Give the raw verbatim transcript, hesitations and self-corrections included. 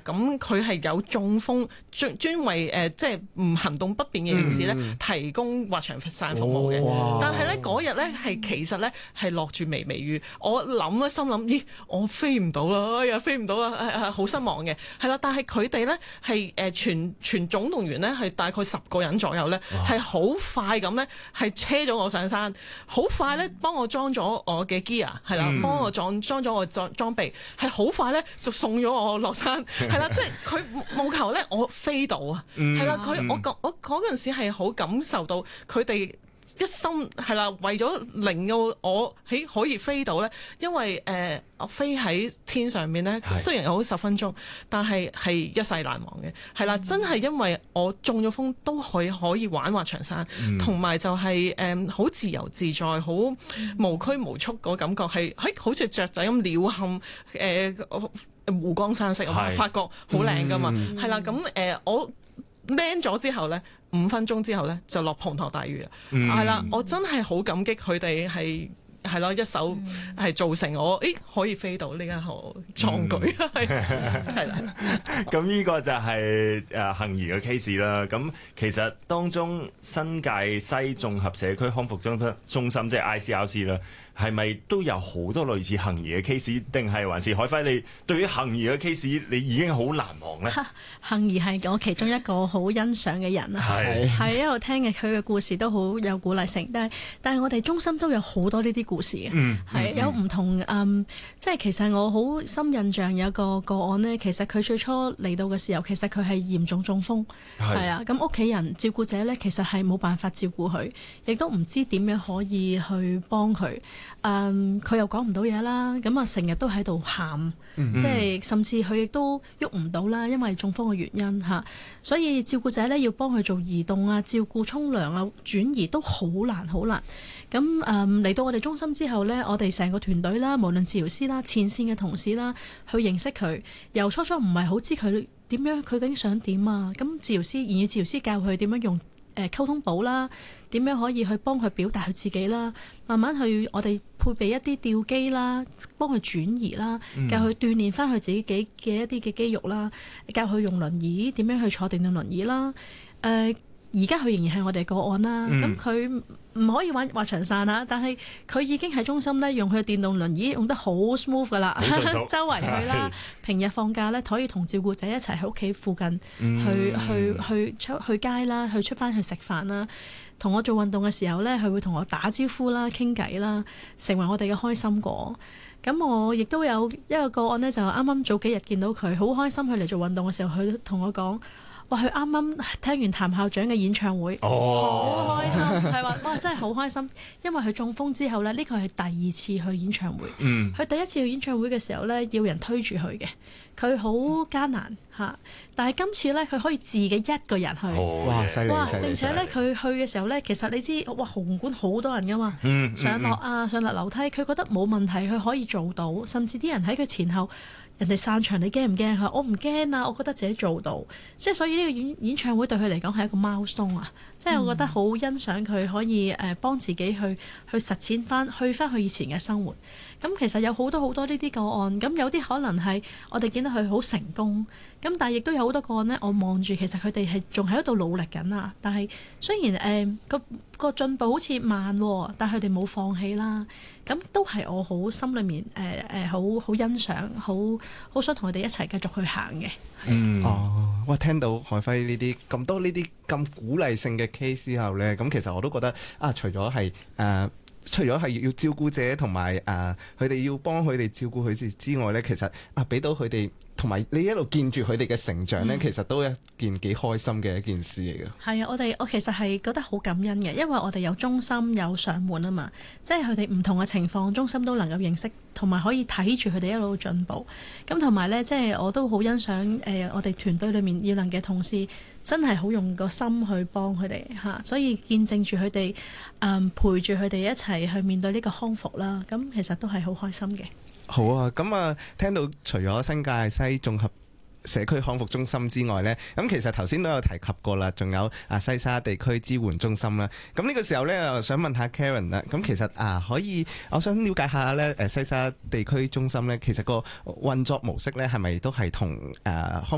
咁佢係有中風專專為誒即係唔行動不便嘅人士咧、嗯、提供滑翔傘服務嘅。 哦、 但係咧嗰日咧係其實咧係落住微微雨，我諗一心諗，咦，我飛唔到啦，又飛唔到啦，係係好失望嘅，係啦。但係佢哋咧係誒全全總動員咧係大概十個人左右咧，係好快咁咧係車咗我上山，好快咧幫我裝咗我嘅 gear 係啦，幫我裝裝咗我裝裝備，係好快咧就送咗我落山，係啦，即係佢務求咧我飛到啊，係啦，佢我我嗰陣時係好感受到佢哋一心係啦，為咗令到我喺可以飛到咧，因為誒、呃、我飛喺天上面咧，雖然有好十分鐘，但係係一世難忘嘅，係啦，真係因為我中咗風都可以可以玩滑翔傘，同、嗯、埋就係誒好自由自在，好無拘無束嗰感覺，係喺好似雀仔咁鳥瞰誒湖光山色啊，發覺好靚噶嘛，係、嗯、啦，咁誒、呃、我 land 咗之後咧，五分鐘之後咧就落滂沱大雨啦，係、嗯、啦，我真係好感激佢哋係係咯一手係造成我誒可以飛到呢間好壯舉，係係啦。 咁呢個就係誒幸怡嘅 case 啦。咁其實當中新界西綜合社區康復中中心即係 I C R C 啦。係咪都有好多類似幸怡嘅 case， 定係還是海輝你對於幸怡嘅 case 你已經好難忘呢？ 幸怡係我其中一個好欣賞嘅人啊，係係一路聽嘅佢嘅故事都好有鼓勵性，但係但係我哋中心都有好多呢啲故事嘅，係、嗯嗯、有唔同嗯，即係其實我好深印象有一個個案呢，其實佢最初嚟到嘅時候，其實佢係嚴重中風，係啊，咁屋企人照顧者呢，其實係冇辦法照顧佢，亦都唔知點樣可以去幫佢。誒、嗯，佢又講唔到嘢啦，咁啊成日都喺度喊，即係甚至佢亦都喐唔到啦，因為中風嘅原因嚇，所以照顧者咧要幫佢做移動啊、照顧、沖涼啊、轉移都好難好難。咁誒嚟到我哋中心之後呢，我哋成個團隊啦，無論治療師啦、前線嘅同事啦，去認識佢，由初初唔係好知佢點樣，佢究竟想點啊？咁治療師、言語治療師教佢點樣用誒溝通簿啦，點樣可以去幫佢表達佢自己啦，慢慢去我哋配備一啲吊機啦，幫佢轉移啦，教佢鍛鍊翻佢自己嘅一啲嘅肌肉啦，教佢用輪椅點樣去坐電動輪椅啦。誒、呃，而家佢仍然係我哋個案啦，咁佢唔可以玩滑翔傘啦，但係佢已經喺中心咧用佢嘅電動輪椅用得好 smooth 噶啦，周圍去啦。平日放假咧可以同照顧者一齊喺屋企附近去、嗯、去去，去出去街啦，去出翻去食飯啦。同我做運動嘅時候咧，佢會同我打招呼啦、傾偈啦，成為我哋嘅開心果。咁我亦都有一個個案咧，就啱啱早幾日見到佢，好開心。佢嚟做運動嘅時候，佢同我講：哇！佢啱啱聽完譚校長嘅演唱會，好、哦、開心，係話哇真係好開心，因為佢中風之後咧，呢個係第二次去演唱會。佢、嗯、第一次去演唱會嘅時候咧，要人推住佢嘅，佢好艱難嚇。但係今次咧，佢可以自己一個人去， 哦、哇！犀利哇！並且咧，佢去嘅時候咧，其實你知哇，紅館好多人噶嘛，嗯、上落啊、上落樓梯，佢覺得冇問題，佢可以做到，甚至啲人喺佢前後。人哋散場，你驚唔驚？佢話我唔驚啊，我覺得自己做到，即係所以呢個演演唱會對佢嚟講係一個 milestone啊！即係我覺得好欣賞佢可以誒幫自己去去實踐翻，去翻佢以前嘅生活。咁其實有好多好多呢啲個案，咁有啲可能係我哋見到佢好成功，咁但係亦都有好多個案呢，我望住其實佢哋係仲喺度努力緊啊！但係雖然誒、呃、個個進步好似慢，但係佢哋冇放棄啦。咁都係我好心裏面誒誒好好欣賞，好好想同佢哋一齊繼續去行嘅。 嗯，哦，哇！聽到海輝呢啲咁多呢啲咁鼓勵性嘅 case 之後呢，咁其實我都覺得啊，除咗係誒，除咗係要照顧者同埋誒佢哋要幫佢哋照顧佢之之外呢，其實啊，俾到佢哋。同埋你一路見住佢哋嘅成長呢、嗯，其實都係一件幾開心嘅一件事嚟嘅。係啊，我哋我其實係覺得好感恩嘅，因為我哋有中心有上門啊嘛，即係佢哋唔同嘅情況，中心都能夠認識，同埋可以睇住佢哋一路進步。咁同埋呢，即係我都好欣賞誒、呃，我哋團隊裏面要能嘅同事，真係好用個心去幫佢哋嚇，所以見證住佢哋誒陪住佢哋一齊去面對呢個康復啦。咁其實都係好開心嘅。 好啊，咁啊，聽到除咗新界西綜合社區康復中心之外呢，咁其實頭先都有提及過啦，仲有啊西沙地區支援中心啦。咁呢個時候呢，我想問下 Karen 啦，咁其實啊，可以我想了解下呢，誒西沙地區中心呢，其實個運作模式呢，係咪都係同誒康